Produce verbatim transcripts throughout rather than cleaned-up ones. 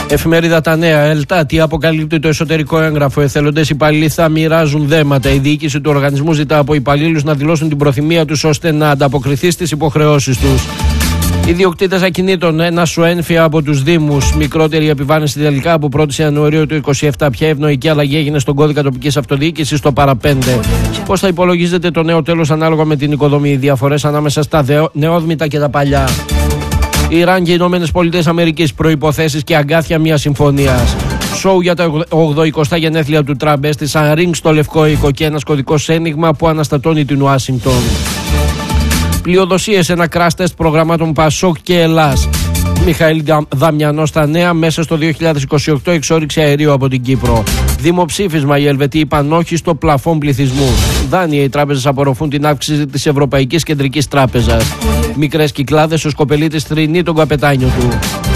Εφημερίδα Τα Νέα. ΕΛΤΑ, τι αποκαλύπτει το εσωτερικό έγγραφο. Εθελοντές υπαλλήλοι θα μοιράζουν δέματα. Η διοίκηση του οργανισμού ζητά από υπαλλήλους να δηλώσουν την προθυμία τους ώστε να ανταποκριθεί στις υποχρεώσεις τους. Ιδιοκτήτες ακινήτων, ένα σου ένφια από τους Δήμους. Μικρότερη επιβάρυνση τελικά από πρώτη Ιανουαρίου του είκοσι επτά. Ποια ευνοϊκή αλλαγή έγινε στον κώδικα τοπικής αυτοδιοίκησης στο παραπέντε. Πώς θα υπολογίζεται το νέο τέλος ανάλογα με την οικοδομή. Διαφορές ανάμεσα στα νεόδμητα και τα παλιά. Ιράν και οι Ηνωμένες Πολιτείες Αμερικής. Προϋποθέσεις και αγκάθια μιας συμφωνίας. Σοου για τα ογδοηκοστά γενέθλια του Τραμπ. Έστησαν ring στο Λευκό Οίκο και ένας κωδικός ένιγμα που αναστατώνει την Ουάσιγκτον. Πλειοδοσίες σε ένα crash test προγραμμάτων Πασόκ και Ελλάς. Μιχαήλ Δαμιανός στα Νέα. Μέσα στο δύο χιλιάδες είκοσι οκτώ εξόριξη αερίου από την Κύπρο. Δημοψήφισμα. Οι Ελβετοί είπαν όχι στο πλαφόν πληθυσμού. Δάνεια. Οι τράπεζες απορροφούν την αύξηση της Ευρωπαϊκής Κεντρικής Τράπεζας. Μικρές κυκλάδες. Ο σκοπελίτης θρηνεί τον καπετάνιο του.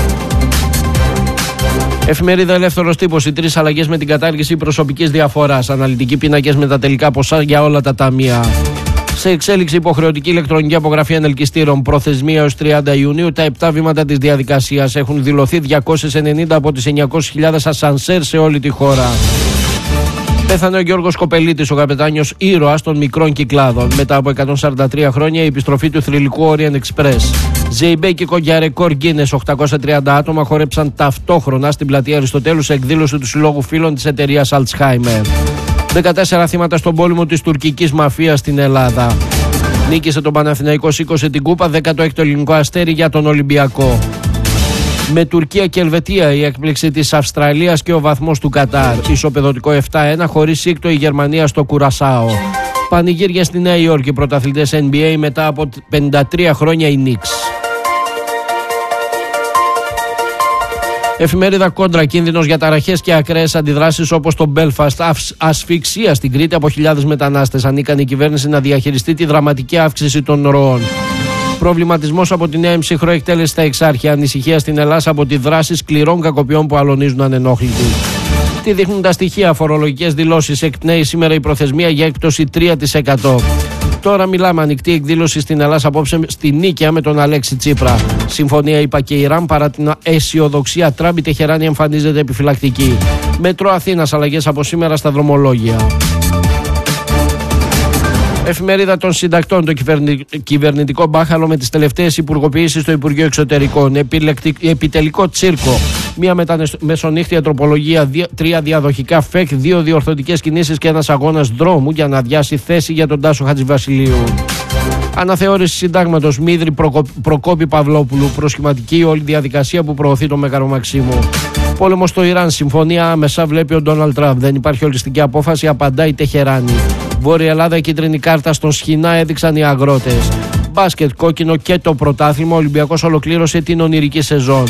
Εφημερίδα Ελεύθερος Τύπος. Οι τρεις αλλαγές με την κατάργηση προσωπικής διαφοράς. Αναλυτικοί πίνακες με τα τελικά ποσά για όλα τα ταμεία. Σε εξέλιξη υποχρεωτική ηλεκτρονική απογραφή ανελκυστήρων. Προθεσμία έως τριάντα Ιουνίου. Τα επτά βήματα της διαδικασίας. Έχουν δηλωθεί διακόσιες ενενήντα από τις εννιακόσιες χιλιάδες ασανσέρ σε όλη τη χώρα. Πέθανε ο Γιώργος Κοπελίτης, ο καπετάνιος ήρωας των μικρών κυκλάδων. Μετά από εκατόν σαράντα τρία χρόνια η επιστροφή του θρυλικού Orient Express. Ζεϊμπέκικο για ρεκόρ Guinness. οκτακόσια τριάντα άτομα χόρεψαν ταυτόχρονα στην πλατεία Αριστοτέλου σε εκδήλωση του Συλλόγου Φίλων της εταιρείας Alzheimer. δεκατέσσερα θύματα στον πόλεμο της τουρκικής μαφίας στην Ελλάδα. Νίκησε τον Παναθηναϊκό, σήκωσε την κούπα. δέκατο έκτο ελληνικό αστέρι για τον Ολυμπιακό. Με Τουρκία και Ελβετία η έκπληξη της Αυστραλίας και ο βαθμός του Κατάρ. Ισοπεδωτικό επτά ένα χωρίς σύκτο η Γερμανία στο Κουρασάο. Πανηγύρια στη Νέα Υόρκη, πρωταθλητές N B A μετά από πενήντα τρία χρόνια οι Knicks. Εφημερίδα Κόντρα. Κίνδυνος για ταραχές και ακραίες αντιδράσεις όπως το Belfast. Ασφυξία στην Κρήτη από χιλιάδες μετανάστες. Ανίκανη η κυβέρνηση να διαχειριστεί τη δραματική αύξηση των ροών. Προβληματισμός από τη νέα εμψυχρό εκτέλεση στα Εξάρχεια. Ανησυχία στην Ελλάδα από τη δράση σκληρών κακοποιών που αλωνίζουν ανενόχλητοι. Τι δείχνουν τα στοιχεία. Φορολογικές δηλώσεις. Εκπνέει σήμερα η προθεσμία για έκπτωση τρία τοις εκατό. Τώρα μιλάμε. Ανοιχτή εκδήλωση στην Ελλάδα απόψε στη Νίκαια με τον Αλέξη Τσίπρα. Συμφωνία ΙΠΑ και Ιράν παρά την αισιοδοξία Τραμπ. Η Τεχεράνη εμφανίζεται επιφυλακτική. Μέτρο Αθήνας. Αλλαγές από σήμερα στα δρομολόγια. Εφημερίδα των Συντακτών. Το κυβερνητικό μπάχαλο με τις τελευταίες υπουργοποιήσεις στο Υπουργείο Εξωτερικών. Επιτελικό τσίρκο. Μία μεσονύχτια τροπολογία, τρία διαδοχικά φεκ, δύο διορθωτικές κινήσεις και ένας αγώνας δρόμου για να αδειάσει θέση για τον Τάσο Χατζηβασιλείου. Αναθεώρηση συντάγματος. Μίδρη Προκο... Προκόπη Παυλόπουλου. Προσχηματική όλη διαδικασία που προωθεί τον Μέγαρο Μαξίμου. Πόλεμο στο Ιράν. Συμφωνία άμεσα βλέπει ο Ντόναλντ Τραμπ. Δεν υπάρχει ολιστική απόφαση, απαντάει η Τεχεράνη. Βόρεια Ελλάδα, η κίτρινη κάρτα στον Σχοινά έδειξαν οι αγρότες. Μπάσκετ, κόκκινο και το πρωτάθλημα. Ο Ολυμπιακός ολοκλήρωσε την ονειρική σεζόν.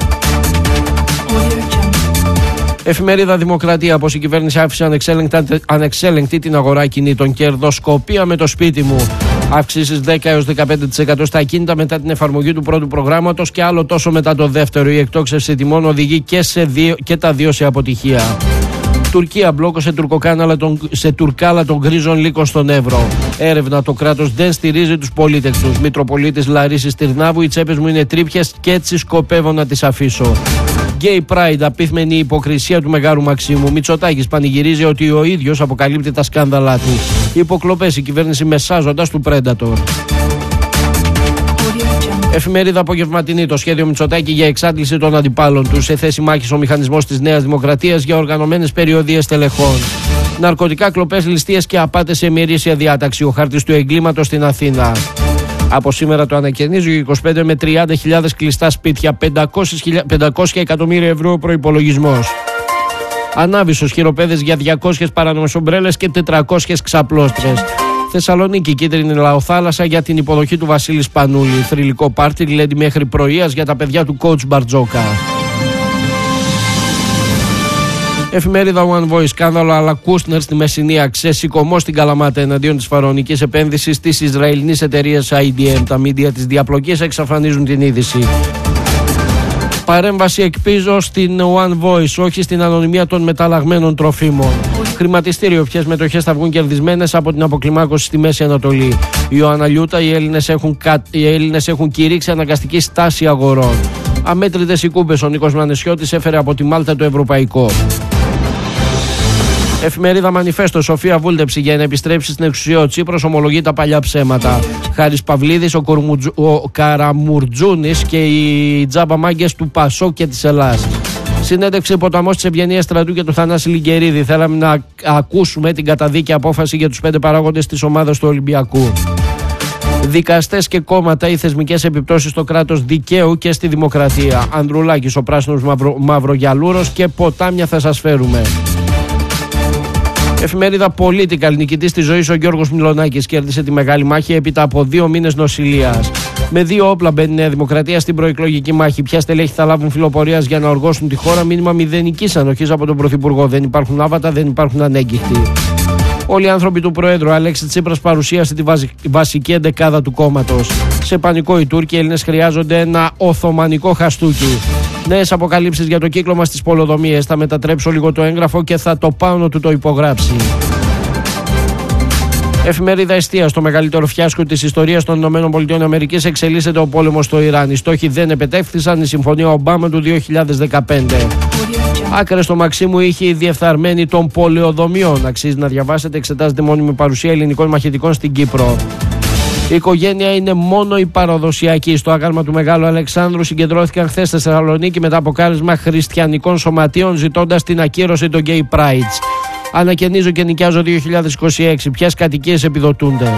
Εφημερίδα Δημοκρατία. Πως η κυβέρνηση άφησε ανεξέλεγκτη την αγορά κινήτων. Κερδοσκοπία με το σπίτι μου. Αυξήσεις δέκα έως δεκαπέντε τοις εκατό στα ακίνητα μετά την εφαρμογή του πρώτου προγράμματος και άλλο τόσο μετά το δεύτερο. Η εκτόξευση τιμών οδηγεί και, σε δύο, και τα δύο σε αποτυχία. Τουρκία. Μπλόκο σε, σε τουρκάλα των γκρίζων λύκων στον Εύρο. Έρευνα. Το κράτος δεν στηρίζει τους πολίτεκτους. Μητροπολίτης Λαρίσης Τυρνάβου. Οι τσέπες μου είναι τρύπιες και έτσι σκοπεύω να τις αφήσω. Gay Pride. Απίθμενη υποκρισία του Μεγάρου Μαξίμου. Μητσοτάκης πανηγυρίζει ότι ο ίδιος αποκαλύπτει τα σκάνδαλά του. Υποκλοπές. Η κυβέρνηση μεσάζοντας του Predator. Εφημερίδα Απογευματινή. Το σχέδιο Μητσοτάκη για εξάντληση των αντιπάλων του. Σε θέση μάχης ο μηχανισμός της Νέας Δημοκρατίας για οργανωμένες περιοδίες τελεχών. Ναρκωτικά, κλοπές, ληστείες και απάτες σε ημερήσια διάταξη. Ο χάρτης του εγκλήματος στην Αθήνα. Από σήμερα το ανακαινίζει ο είκοσι πέντε με τριάντα χιλιάδες κλειστά σπίτια. πεντακόσια εκατομμύρια ευρώ προϋπολογισμός. Ανάβησος. Χειροπέδες για διακόσιες παράνομες ομπρέλες και τετρακόσιες ξαπλώστρες. Θεσσαλονίκη. Κίτρινη λαοθάλασσα για την υποδοχή του Βασίλη Σπανούλη. Θρυλικό πάρτι γλέντι μέχρι πρωίας για τα παιδιά του coach Μπαρτζόκα. Εφημερίδα One Voice. Σκάνδαλο αλλά Κούστνερ στη Μεσσηνία. Ξεσηκωμό στην Καλαμάτα εναντίον της φαραωνικής επένδυσης της Ισραηλινής εταιρείας άι ντι εμ. Τα μίντια της διαπλοκής εξαφανίζουν την είδηση. Παρέμβαση εκπίζω στην One Voice, όχι στην ανωνυμία των μεταλλαγμένων τροφίμων. Χρηματιστήριο. Ποιες μετοχές θα βγουν κερδισμένες από την αποκλιμάκωση στη Μέση Ανατολή. Ιωάννα Λιούτα. Οι Έλληνες έχουν, κα... οι Έλληνες έχουν κηρύξει αναγκαστική στάση αγορών. Αμέτρητες οι κούπες. Ο Νίκος Μανεσιώτης έφερε από τη Μάλτα το ευρωπαϊκό. Εφημερίδα Μανιφέστο. Σοφία βούλτεψη για να επιστρέψει στην εξουσία. Ο Τσίπρος ομολογεί τα παλιά ψέματα. Χάρης Παυλίδης, ο, ο Καραμουρτζούνης και οι τζάμπαμάγκες του Πασόκ και της Ελλάς. Συνέντευξη ποταμός της Ευγενίας Στρατού και του Θανάση Λιγκερίδη. Θέλαμε να ακούσουμε την καταδίκη απόφαση για τους πέντε παράγοντες της ομάδας του Ολυμπιακού. Δικαστές και κόμματα, οι θεσμικές επιπτώσεις στο κράτος δικαίου και στη δημοκρατία. Ανδρουλάκης, ο πράσινος μαυρο, μαυρογιαλούρος και ποτάμια θα σας φέρουμε. Εφημερίδα Political. Νικητής της ζωής ο Γιώργος Μιλονάκης κέρδισε τη μεγάλη μάχη έπειτα από δύο μήνες νοσηλείας. Με δύο όπλα μπαίνει η Νέα Δημοκρατία στην προεκλογική μάχη. Ποια στελέχη θα λάβουν φιλοπορίας για να οργώσουν τη χώρα? Μήνυμα μηδενικής ανοχής από τον Πρωθυπουργό. Δεν υπάρχουν άβατα, δεν υπάρχουν ανέγκυχτοι. Όλοι οι άνθρωποι του Προέδρου. Αλέξη Τσίπρας παρουσίασε τη βασική εντεκάδα του κόμματος. Σε πανικό οι Τούρκοι. Οι Έλληνες χρειάζονται ένα οθωμανικό χαστούκι. Νέες αποκαλύψεις για το κύκλωμα στις πολεοδομίες. Θα μετατρέψω λίγο το έγγραφο και θα το πάνω του το υπογράψει. Εφημερίδα Εστίας. Το μεγαλύτερο φιάσκο της ιστορίας των ΗΠΑ εξελίσσεται ο πόλεμος στο Ιράν. Οι στόχοι δεν επετεύχθησαν. Η συμφωνία Ομπάμα του δύο χιλιάδες δεκαπέντε. Άκρες στο Μαξίμου είχε η διεφθαρμένη των πολεοδομιών. Αξίζει να διαβάσετε. Εξετάζεται μόνιμη παρουσία ελληνικών μαχητικών στην Κύπρο. Η οικογένεια είναι μόνο η παραδοσιακή. Στο άγαλμα του Μεγάλου Αλεξάνδρου συγκεντρώθηκαν χθες στη Θεσσαλονίκη μετά από κάλεσμα χριστιανικών σωματείων ζητώντας την ακύρωση των Gay Prides. Ανακαινίζω και νοικιάζω δύο χιλιάδες είκοσι έξι. Ποιες κατοικίες επιδοτούνται?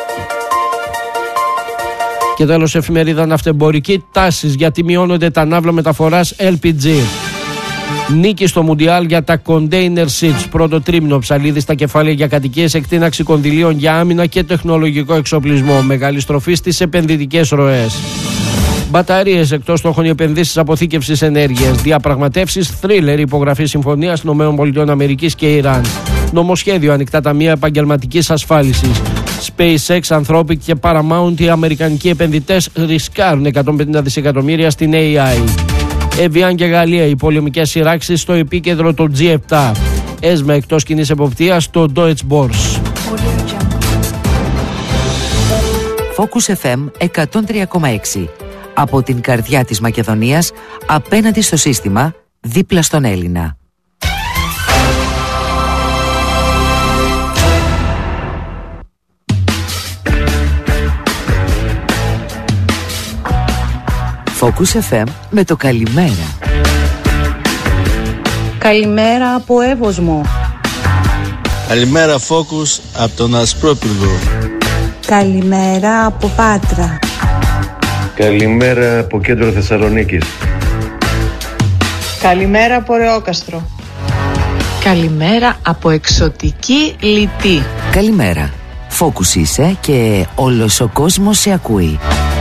Και τέλος, εφημερίδα Ναυτεμπορική. Τάσεις γιατί μειώνονται τα ναύλα μεταφοράς ελ πι τζι. Νίκη στο Μουντιάλ για τα container ships. Πρώτο τρίμηνο. Ψαλίδι στα κεφάλαια για κατοικίες, εκτείναξη κονδυλίων για άμυνα και τεχνολογικό εξοπλισμό. Μεγάλη στροφή στις επενδυτικές ροές. Μπαταρίες εκτός στόχων οι επενδύσεις αποθήκευσης ενέργειας. Διαπραγματεύσεις, θρίλερ, υπογραφή συμφωνίας ΗΠΑ και Ιράν. Νομοσχέδιο, ανοιχτά ταμεία επαγγελματικής ασφάλισης. SpaceX, Anthropic και Paramount, οι αμερικανικοί επενδυτές ρισκάρουν εκατόν πενήντα δισεκατομμύρια στην έι άι. Εβιάν και Γαλλία, οι πολεμικές σειράξεις στο επίκεντρο των τζι επτά. ΕΣΜΑ εκτός κοινής εποπτείας στο Deutsche Börse. Focus εφ εμ εκατόν τρία κόμμα έξι. Από την καρδιά της Μακεδονίας, απέναντι στο σύστημα, δίπλα στον Έλληνα. Focus εφ εμ με το καλημέρα. Καλημέρα από Εύωσμο. Καλημέρα Focus από τον Ασπρόπυργο. Καλημέρα από Πάτρα. Καλημέρα από κέντρο Θεσσαλονίκης. Καλημέρα από Ρεόκαστρο. Καλημέρα από εξωτική Λιτή. Καλημέρα. Focus είσαι και όλος ο κόσμος σε ακούει.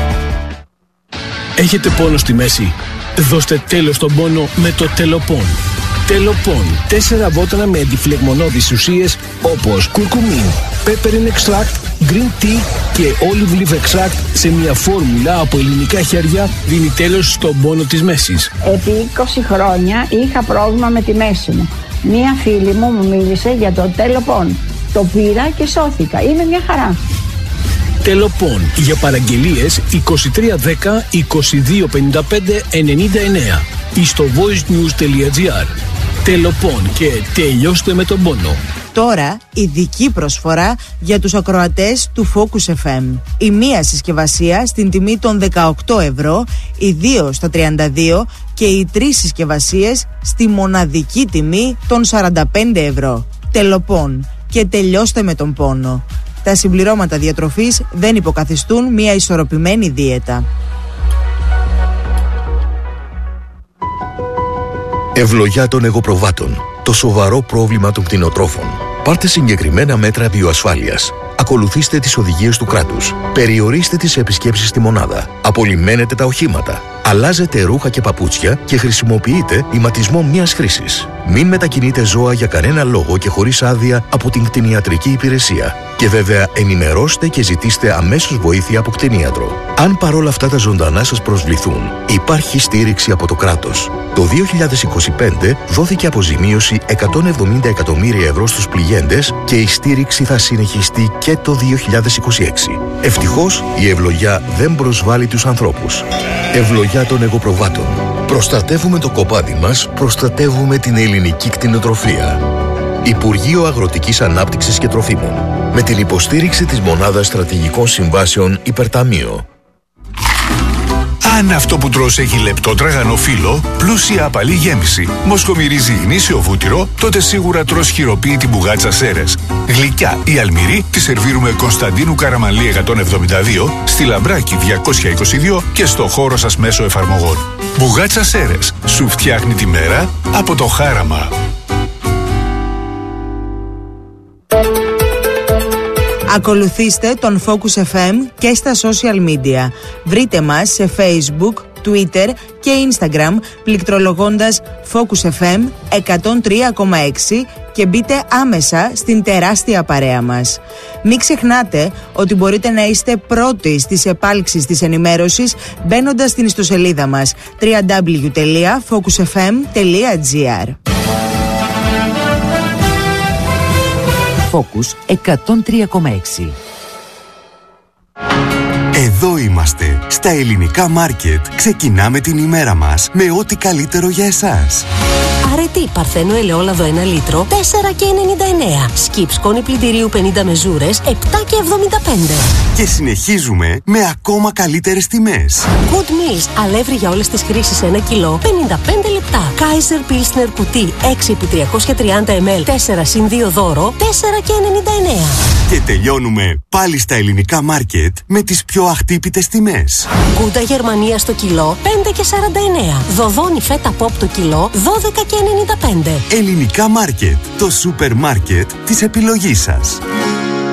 Έχετε πόνο στη μέση? Δώστε τέλος στον πόνο με το Τελοπών. Τελοπών. Τέσσερα βότανα με αντιφλεγμονώδεις ουσίες όπως κουρκουμίν, peppermint extract, green tea και olive leaf extract σε μια φόρμουλα από ελληνικά χέρια δίνει τέλος στον πόνο της μέσης. Επί είκοσι χρόνια είχα πρόβλημα με τη μέση μου. Μία φίλη μου μου μίλησε για το Τελοπών. Το πήρα και σώθηκα. Είναι μια χαρά. Τελοπών. Για παραγγελίες είκοσι τρία δέκα είκοσι δύο πενήντα πέντε ενενήντα εννέα ή στο voicenews.gr. Τελοπών και τελειώστε με τον πόνο. Τώρα ειδική προσφορά για τους ακροατές του Focus εφ εμ. Η μία συσκευασία στην τιμή των δεκαοκτώ ευρώ, οι δύο στα τριάντα δύο και οι τρεις συσκευασίες στη μοναδική τιμή των σαράντα πέντε ευρώ. Τελοπών και τελειώστε με τον πόνο. Τα συμπληρώματα διατροφής δεν υποκαθιστούν μια ισορροπημένη δίαιτα. Ευλογιά των εγωπροβάτων. Το σοβαρό πρόβλημα των κτηνοτρόφων. Πάρτε συγκεκριμένα μέτρα βιοασφάλειας. Ακολουθήστε τις οδηγίες του κράτους. Περιορίστε τις επισκέψεις στη μονάδα. Απολυμμένετε τα οχήματα. Αλλάζετε ρούχα και παπούτσια και χρησιμοποιείτε ηματισμό μιας χρήσης. Μην μετακινείτε ζώα για κανένα λόγο και χωρίς άδεια από την κτηνιατρική υπηρεσία. Και βέβαια ενημερώστε και ζητήστε αμέσως βοήθεια από κτηνίατρο. Αν παρόλα αυτά τα ζωντανά σας προσβληθούν, υπάρχει στήριξη από το κράτος. Το δύο χιλιάδες είκοσι πέντε δόθηκε αποζημίωση εκατόν εβδομήντα εκατομμύρια ευρώ στους πληγέντες και η στήριξη θα συνεχιστεί και το δύο χιλιάδες είκοσι έξι. Ευτυχώς η ευλογιά δεν προσβάλλει τους ανθρώπους. Ευλογιά των εγωπροβάτων. Προστατεύουμε το κοπάδι μας, προστατεύουμε την ελληνική κτηνοτροφία. Υπουργείο Αγροτικής Ανάπτυξης και Τροφίμων. Με την υποστήριξη της Μονάδας Στρατηγικών Συμβάσεων Υπερταμείο. Αν αυτό που τρως έχει λεπτό τραγανό φύλλο, πλούσια απαλή γέμιση, μοσχομυρίζει γνήσιο βούτυρο, τότε σίγουρα τρως χειροποίητη μπουγάτσα Σέρες. Γλυκιά ή αλμυρή τη σερβίρουμε Κωνσταντίνου Καραμαλή εκατόν εβδομήντα δύο, στη Λαμπράκη διακόσια είκοσι δύο και στο χώρο σας μέσω εφαρμογών. Μπουγάτσα Σέρες, σου φτιάχνει τη μέρα από το χάραμα. Ακολουθήστε τον Focus εφ εμ και στα social media. Βρείτε μας σε Facebook, Twitter και Instagram πληκτρολογώντας Focus εφ εμ εκατόν τρία κόμμα έξι και μπείτε άμεσα στην τεράστια παρέα μας. Μην ξεχνάτε ότι μπορείτε να είστε πρώτοι στις επάλξεις της ενημέρωσης μπαίνοντας στην ιστοσελίδα μας double-u double-u double-u τελεία focus f m τελεία g r. Focus εκατόν τρία κόμμα έξι. Εδώ είμαστε, στα ελληνικά μάρκετ. Ξεκινάμε την ημέρα μας με ό,τι καλύτερο για εσάς. Αρετή Παρθένο ελαιόλαδο ένα λίτρο, τέσσερα και ενενήντα εννέα. Σκιπ σκόνη πλυντηρίου πενήντα μεζούρες, επτά και εβδομήντα πέντε. Και συνεχίζουμε με ακόμα καλύτερες τιμές. Good Meals, αλεύρι για όλες τις χρήσεις ένα κιλό, πενήντα πέντε λεπτά. Kaiser Pilsner κουτί έξι επί τριακόσια τριάντα μιλιλίτρα, τέσσερα συν δύο δώρο, τέσσερα και ενενήντα εννέα. Και τελειώνουμε πάλι στα ελληνικά μάρκετ με τις πιο αχτύπητες τιμές. Γκούντα Γερμανία στο κιλό, πέντε και σαράντα εννέα. Δοδόνι φέτα ποπ το κιλό, δώδεκα και ενενήντα πέντε. Ελληνικά μάρκετ, το σούπερ μάρκετ της επιλογής σας.